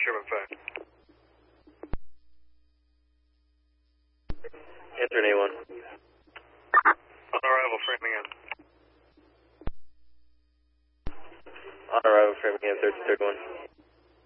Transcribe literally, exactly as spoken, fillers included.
Sherman five. Answer an A one. On arrival, framing in. On arrival, framing in, thirteen thirty-one.